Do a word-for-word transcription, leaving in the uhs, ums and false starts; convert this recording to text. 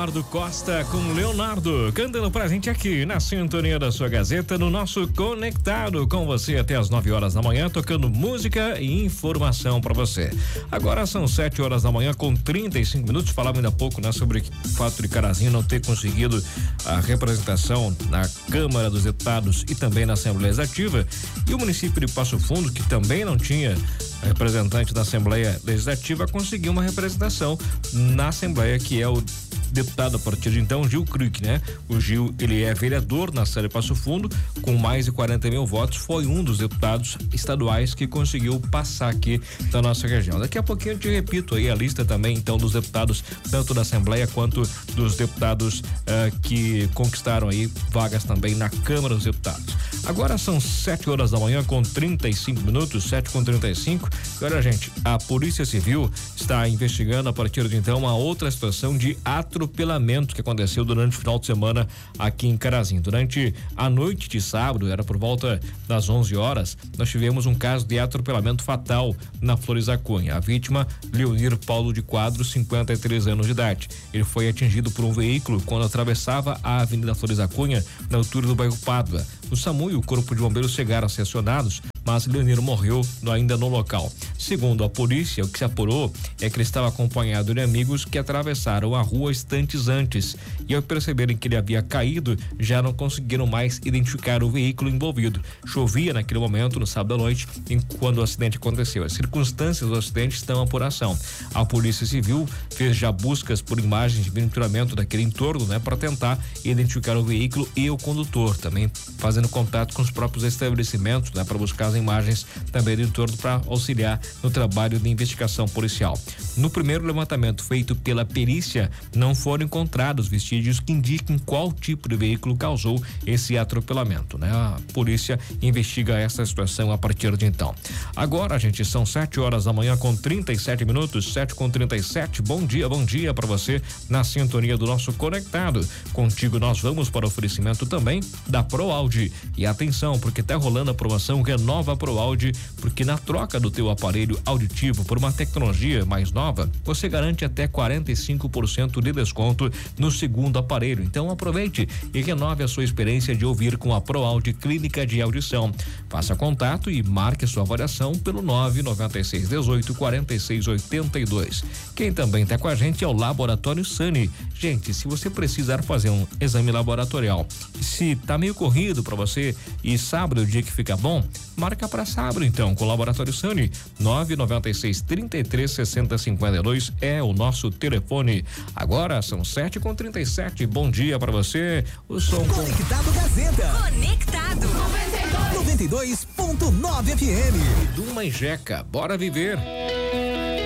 Eduardo Costa com Leonardo, cantando pra gente aqui na sintonia da sua Gazeta, no nosso Conectado com você até as nove horas da manhã, tocando música e informação pra você. Agora são sete horas da manhã com trinta e cinco minutos. Falava ainda há pouco, né, sobre o fato de Carazinho não ter conseguido a representação na Câmara dos Deputados e também na Assembleia Legislativa, e o município de Passo Fundo, que também não tinha representante da Assembleia Legislativa, conseguiu uma representação na Assembleia, que é o deputado a partir de então, Gil Crick, né? O Gil, ele é vereador na cidade de Passo Fundo, com mais de quarenta mil votos, foi um dos deputados estaduais que conseguiu passar aqui da nossa região. Daqui a pouquinho eu te repito aí a lista também, então, dos deputados, tanto da Assembleia quanto dos deputados uh, que conquistaram aí vagas também na Câmara dos Deputados. Agora são sete horas da manhã com trinta e cinco minutos, sete com trinta e cinco. Agora, gente, a Polícia Civil está investigando a partir de então uma outra situação de atropelamento que aconteceu durante o final de semana aqui em Carazinho. Durante a noite de sábado, era por volta das onze horas, nós tivemos um caso de atropelamento fatal na Flores da Cunha. A vítima, Leonir Paulo de Quadros, cinquenta e três anos de idade. Ele foi atingido por um veículo quando atravessava a Avenida Flores da Cunha, na altura do bairro Pádua. O SAMU e o Corpo de Bombeiros chegaram a ser acionados, mas Leonir morreu no, ainda no local. Segundo a polícia, o que se apurou é que ele estava acompanhado de amigos que atravessaram a rua instantes antes, e ao perceberem que ele havia caído, já não conseguiram mais identificar o veículo envolvido. Chovia naquele momento, no sábado à noite, quando o acidente aconteceu. As circunstâncias do acidente estão em apuração. A Polícia Civil fez já buscas por imagens de monitoramento daquele entorno, né, para tentar identificar o veículo e o condutor, também fazendo contato com os próprios estabelecimentos, né, para buscar as imagens também do entorno para auxiliar no trabalho de investigação policial. No primeiro levantamento feito pela perícia, não foram encontrados vestígios que indiquem qual tipo de veículo causou esse atropelamento, né? A polícia investiga essa situação a partir de então. Agora, gente, são sete horas da manhã com trinta e sete minutos, sete com trinta e sete. Bom dia, bom dia para você na sintonia do nosso Conectado. Contigo nós vamos para o oferecimento também da ProAudio. E atenção, porque tá rolando a promoção Renova ProAudio, porque na troca do teu aparelho auditivo por uma tecnologia mais nova, você garante até quarenta e cinco por cento de desconto no segundo aparelho. Então aproveite e renove a sua experiência de ouvir com a ProAudio Clínica de Audição. Faça contato e marque sua avaliação pelo nove nove seis um oito quatro seis oito dois. Quem também está com a gente é o Laboratório Sani. Gente, se você precisar fazer um exame laboratorial, se tá meio corrido para você e sábado é o dia que fica bom, marca para sábado então com o Laboratório Sani. nove nove seis trinta e três sessenta cinquenta e dois é o nosso telefone. Agora são sete com trinta e sete. Bom dia para você. O som Conectado Gazeta. Conectado. noventa e dois ponto nove F M. do Manjeca. Bora viver.